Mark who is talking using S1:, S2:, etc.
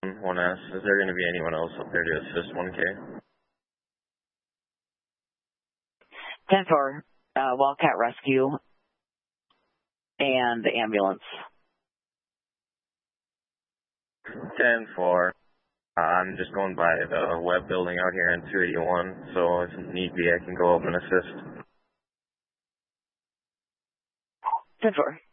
S1: 1S. Is there going to be anyone else up there to assist 1K?
S2: 10-4, Wildcat Rescue and the ambulance.
S1: 10-4. I'm just going by the web building out here in 281, so if need be, I can go up and assist.
S2: 10-4.